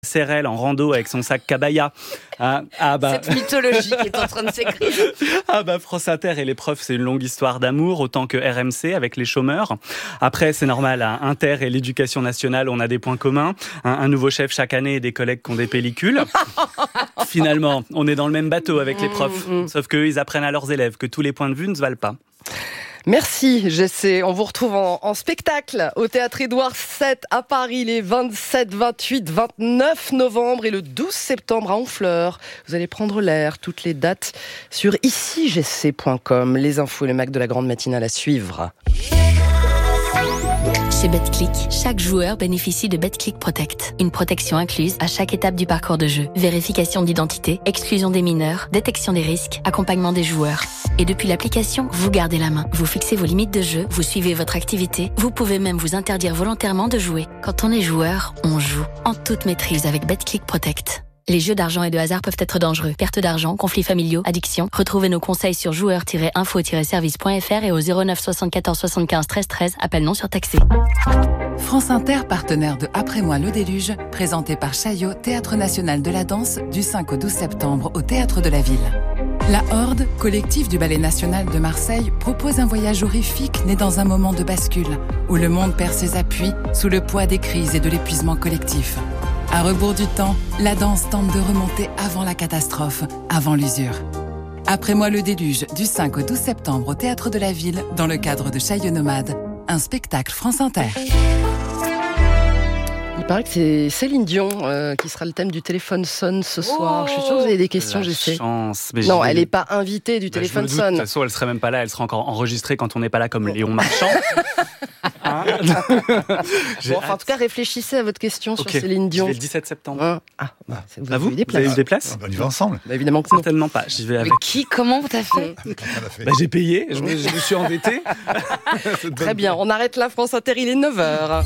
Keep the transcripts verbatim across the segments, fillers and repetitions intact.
Sérel en rando avec son sac cabaya. Ah, ah bah... Cette mythologie qui est en train de s'écrire. Ah bah France Inter et l'épreuve, c'est une longue histoire d'amour, autant que R M C avec les chômeurs. Après, c'est normal, à Inter et l'Éducation nationale, on a des points communs. Un, un nouveau chef chaque année et des collègues qui ont des pellicules. Finalement, on est dans le même bateau avec les profs. Mmh, mmh. Sauf qu'eux, ils apprennent à leurs élèves que tous les points de vue ne se valent pas. Merci Jessé, on vous retrouve en, en spectacle au Théâtre Édouard sept à Paris les vingt-sept, vingt-huit, vingt-neuf novembre et le douze septembre à Honfleur. Vous allez prendre l'air, toutes les dates sur ici jessé point com. Les infos et le Mac de la grande matinale à suivre. Chez BetClick, chaque joueur bénéficie de BetClick Protect. Une protection incluse à chaque étape du parcours de jeu. Vérification d'identité, exclusion des mineurs, détection des risques, accompagnement des joueurs. Et depuis l'application, vous gardez la main. Vous fixez vos limites de jeu, vous suivez votre activité. Vous pouvez même vous interdire volontairement de jouer. Quand on est joueur, on joue. En toute maîtrise avec BetClick Protect. Les jeux d'argent et de hasard peuvent être dangereux. Perte d'argent, conflits familiaux, addiction. Retrouvez nos conseils sur joueurs tiret info tiret service point f r et au zéro neuf soixante-quatorze soixante-quinze treize treize. Appel non surtaxé. France Inter, partenaire de Après moi le déluge, présenté par Chaillot, Théâtre national de la danse, du cinq au douze septembre au Théâtre de la Ville. La Horde, collectif du Ballet national de Marseille, propose un voyage horrifique né dans un moment de bascule, où le monde perd ses appuis sous le poids des crises et de l'épuisement collectif. À rebours du temps, la danse tente de remonter avant la catastrophe, avant l'usure. Après moi le déluge, du cinq au douze septembre au Théâtre de la Ville, dans le cadre de Chaillot Nomade, un spectacle France Inter. Il paraît que c'est Céline Dion euh, qui sera le thème du téléphone sonne ce soir. Oh, je suis sûre que vous avez des questions, je sais. Chance. Mais non, elle n'est pas invitée du bah, téléphone sonne. De toute façon, elle serait même pas là. Elle sera encore enregistrée quand on n'est pas là, comme Léon Marchand. Hein bon, enfin, en tout cas, réfléchissez à votre question okay. sur Céline Dion. Je vais le dix-sept septembre. Hein ah, bah, vous, bah, vous, avez des places. Vous avez des places bah, On y va ensemble. Bah, évidemment que certainement pas. J'y vais avec. Mais qui, comment t'as fait, bah, J'ai payé. Je me, je me suis endetté. Très bien. On arrête la France Inter. Il est neuf heures.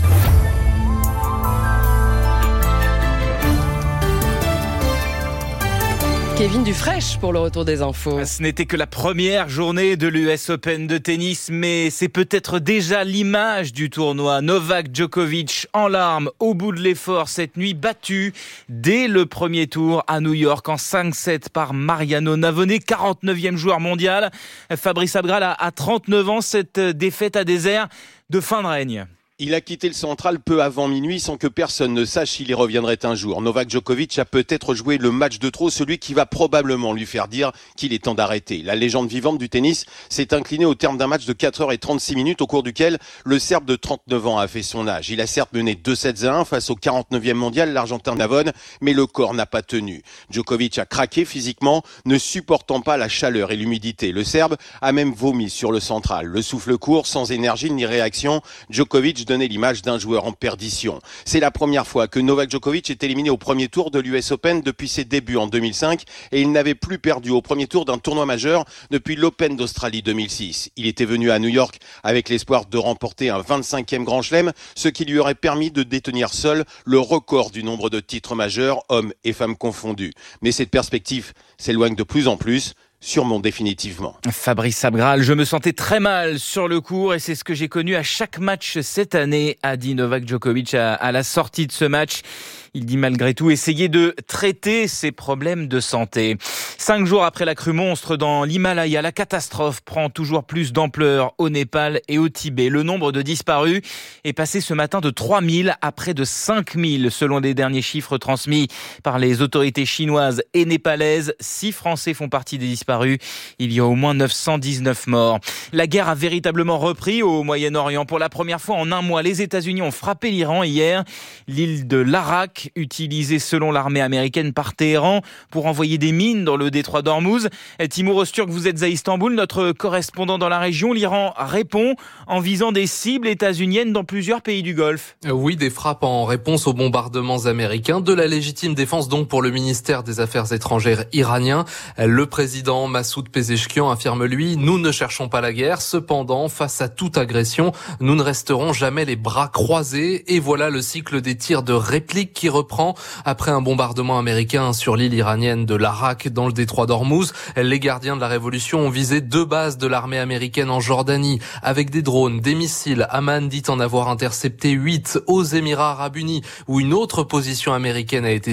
Kevin Dufraîche pour le retour des infos. Ce n'était que la première journée de l'U S Open de tennis, mais c'est peut-être déjà l'image du tournoi. Novak Djokovic en larmes au bout de l'effort cette nuit, battu dès le premier tour à New York en cinq sept par Mariano Navone, quarante-neuvième joueur mondial. Fabrice Abgral a trente-neuf ans, cette défaite à désert de fin de règne. Il a quitté le central peu avant minuit sans que personne ne sache s'il y reviendrait un jour. Novak Djokovic a peut-être joué le match de trop, celui qui va probablement lui faire dire qu'il est temps d'arrêter. La légende vivante du tennis s'est inclinée au terme d'un match de quatre heures trente-six minutes au cours duquel le Serbe de trente-neuf ans a fait son âge. Il a certes mené deux sept à un face au quarante-neuvième mondial, l'Argentin Navone, mais le corps n'a pas tenu. Djokovic a craqué physiquement, ne supportant pas la chaleur et l'humidité. Le Serbe a même vomi sur le central. Le souffle court, sans énergie ni réaction, Djokovic donner l'image d'un joueur en perdition. C'est la première fois que Novak Djokovic est éliminé au premier tour de l'U S Open depuis ses débuts en deux mille cinq et il n'avait plus perdu au premier tour d'un tournoi majeur depuis l'Open d'Australie deux mille six. Il était venu à New York avec l'espoir de remporter un vingt-cinquième Grand Chelem, ce qui lui aurait permis de détenir seul le record du nombre de titres majeurs, hommes et femmes confondus. Mais cette perspective s'éloigne de plus en plus. Sûrement définitivement. Fabrice Abgral, je me sentais très mal sur le court et c'est ce que j'ai connu à chaque match cette année, a dit Novak Djokovic à, à la sortie de ce match. Il dit malgré tout essayer de traiter ses problèmes de santé. Cinq jours après la crue monstre dans l'Himalaya, la catastrophe prend toujours plus d'ampleur au Népal et au Tibet. Le nombre de disparus est passé ce matin de trois mille à près de cinq mille selon les derniers chiffres transmis par les autorités chinoises et népalaises. Six Français font partie des disparus. Il y a au moins neuf cent dix-neuf morts. La guerre a véritablement repris au Moyen-Orient. Pour la première fois en un mois, les États-Unis ont frappé l'Iran hier. L'île de l'Arak, utilisée selon l'armée américaine par Téhéran pour envoyer des mines dans le détroit d'Ormuz. Timur Öztürk, vous êtes à Istanbul, notre correspondant dans la région. L'Iran répond en visant des cibles états-uniennes dans plusieurs pays du Golfe. Oui, des frappes en réponse aux bombardements américains. De la légitime défense donc pour le ministère des Affaires étrangères iranien. Le président Massoud Pezeshkian affirme lui, nous ne cherchons pas la guerre. Cependant, face à toute agression, nous ne resterons jamais les bras croisés. Et voilà le cycle des tirs de réplique qui reprend après un bombardement américain sur l'île iranienne de l'Arak dans le détroit d'Ormuz. Les gardiens de la révolution ont visé deux bases de l'armée américaine en Jordanie avec des drones, des missiles. Amman dit en avoir intercepté huit aux Émirats arabes unis où une autre position américaine a été